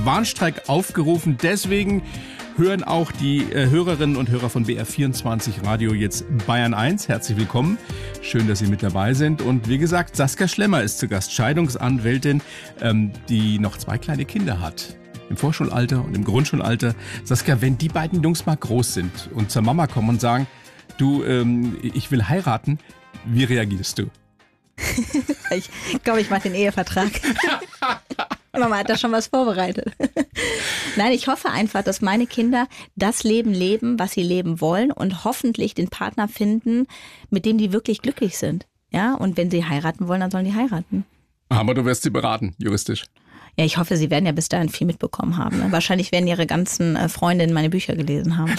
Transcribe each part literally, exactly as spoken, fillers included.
Warnstreik aufgerufen. Deswegen hören auch die äh, Hörerinnen und Hörer von B R vierundzwanzig Radio jetzt Bayern eins. Herzlich willkommen. Schön, dass Sie mit dabei sind. Und wie gesagt, Saskia Schlemmer ist zu Gast, Scheidungsanwältin, ähm, die noch zwei kleine Kinder hat. Im Vorschulalter und im Grundschulalter. Saskia, wenn die beiden Jungs mal groß sind und zur Mama kommen und sagen, du, ähm, ich will heiraten, wie reagierst du? Ich glaube, ich mache den Ehevertrag. Mama hat da schon was vorbereitet. Nein, ich hoffe einfach, dass meine Kinder das Leben leben, was sie leben wollen und hoffentlich den Partner finden, mit dem die wirklich glücklich sind. Ja, und wenn sie heiraten wollen, dann sollen die heiraten. Aber du wirst sie beraten, juristisch. Ja, ich hoffe, sie werden ja bis dahin viel mitbekommen haben. Ne? Wahrscheinlich werden ihre ganzen äh, Freundinnen meine Bücher gelesen haben.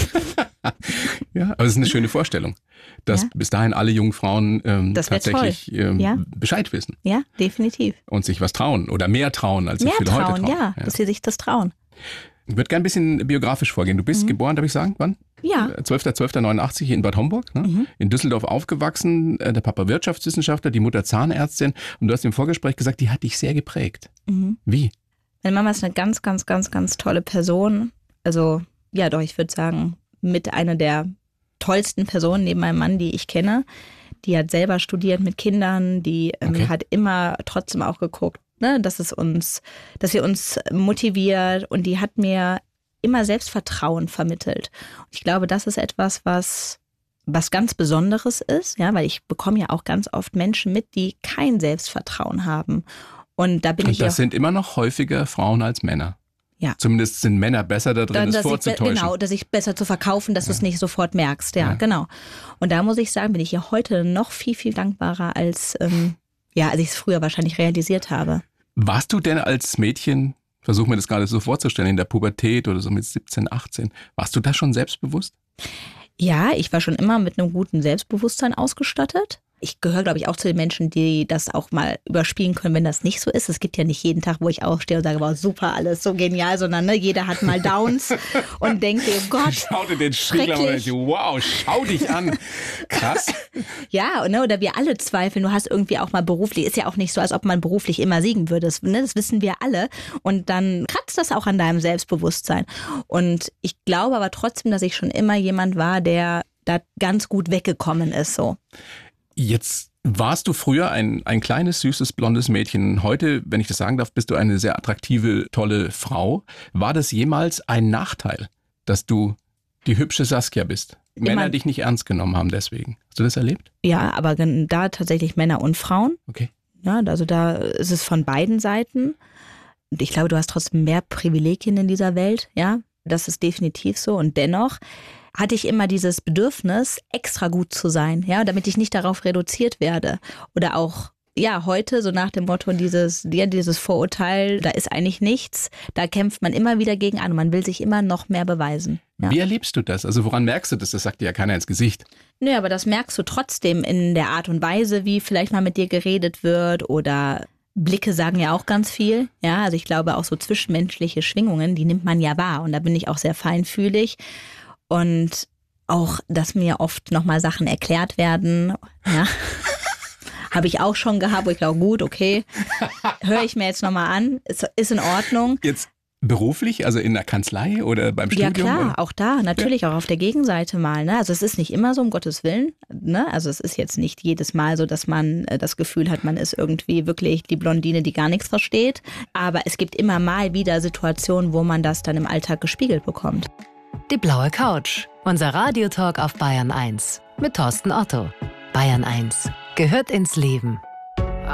Ja, aber es ist eine schöne Vorstellung, dass ja. bis dahin alle jungen Frauen ähm, tatsächlich ähm, ja. Bescheid wissen. Ja, definitiv. Und sich was trauen oder mehr trauen, als mehr sich viele trauen, heute trauen. Ja, ja, dass sie sich das trauen. Ich würde gerne ein bisschen biografisch vorgehen. Du bist mhm. geboren, darf ich sagen, wann? Ja. zwölfter zwölfter neunundachtzig in Bad Homburg, ne? mhm. in Düsseldorf aufgewachsen. Der Papa Wirtschaftswissenschaftler, die Mutter Zahnärztin. Und du hast im Vorgespräch gesagt, die hat dich sehr geprägt. Mhm. Wie? Meine Mama ist eine ganz, ganz, ganz, ganz tolle Person. Also, ja doch, ich würde sagen, mit einer der tollsten Personen neben meinem Mann, die ich kenne. Die hat selber studiert mit Kindern, die ähm, okay. hat immer trotzdem auch geguckt, ne, dass es uns, dass sie uns motiviert, und die hat mir immer Selbstvertrauen vermittelt. Ich glaube, das ist etwas, was, was ganz Besonderes ist, ja, weil ich bekomme ja auch ganz oft Menschen mit, die kein Selbstvertrauen haben. Und da bin und ich das auch, sind immer noch häufiger Frauen als Männer. Ja. Zumindest sind Männer besser da drin, Dann, das vorzutäuschen. Ich, genau, dass ich besser zu verkaufen, dass ja. du es nicht sofort merkst. Ja, ja, genau. Und da muss ich sagen, bin ich ja heute noch viel, viel dankbarer, als, ähm, ja, als ich es früher wahrscheinlich realisiert habe. Warst du denn als Mädchen, versuch mir das gerade so vorzustellen, in der Pubertät oder so mit siebzehn, achtzehn, warst du da schon selbstbewusst? Ja, ich war schon immer mit einem guten Selbstbewusstsein ausgestattet. Ich gehöre, glaube ich, auch zu den Menschen, die das auch mal überspielen können, wenn das nicht so ist. Es gibt ja nicht jeden Tag, wo ich aufstehe und sage, wow, super, alles so genial, sondern ne, jeder hat mal Downs und denkt, oh Gott, schau dir den Spiegel an und denkt, wow, schau dich an. Krass. Ja, ne, oder wir alle zweifeln. Du hast irgendwie auch mal beruflich, ist ja auch nicht so, als ob man beruflich immer siegen würde. Das, ne, das wissen wir alle. Und dann kratzt das auch an deinem Selbstbewusstsein. Und ich glaube aber trotzdem, dass ich schon immer jemand war, der da ganz gut weggekommen ist, so. Jetzt warst du früher ein, ein kleines, süßes, blondes Mädchen. Heute, wenn ich das sagen darf, bist du eine sehr attraktive, tolle Frau. War das jemals ein Nachteil, dass du die hübsche Saskia bist? Männer Immer, dich nicht ernst genommen haben deswegen. Hast du das erlebt? Ja, aber da tatsächlich Männer und Frauen. Okay. Ja, also da ist es von beiden Seiten. Und ich glaube, du hast trotzdem mehr Privilegien in dieser Welt. Ja, das ist definitiv so. Und dennoch hatte ich immer dieses Bedürfnis, extra gut zu sein, ja, damit ich nicht darauf reduziert werde. Oder auch, ja, heute so nach dem Motto, dieses, ja, dieses Vorurteil, da ist eigentlich nichts, da kämpft man immer wieder gegen an und man will sich immer noch mehr beweisen. Ja. Wie erlebst du das? Also woran merkst du das? Das sagt dir ja keiner ins Gesicht. Nö, aber das merkst du trotzdem in der Art und Weise, wie vielleicht mal mit dir geredet wird, oder Blicke sagen ja auch ganz viel. Ja, also ich glaube auch so zwischenmenschliche Schwingungen, die nimmt man ja wahr, und da bin ich auch sehr feinfühlig. Und auch, dass mir oft nochmal Sachen erklärt werden, ja, habe ich auch schon gehabt, wo ich glaube, gut, okay, höre ich mir jetzt nochmal an, ist, ist in Ordnung. Jetzt beruflich, also in der Kanzlei oder beim Studium? Ja klar, oder? auch da, natürlich ja. auch auf der Gegenseite mal. Ne? Also es ist nicht immer so, um Gottes Willen. Ne? Also es ist jetzt nicht jedes Mal so, dass man äh, das Gefühl hat, man ist irgendwie wirklich die Blondine, die gar nichts versteht. Aber es gibt immer mal wieder Situationen, wo man das dann im Alltag gespiegelt bekommt. Die blaue Couch, unser Radiotalk auf Bayern eins mit Thorsten Otto. Bayern eins gehört ins Leben.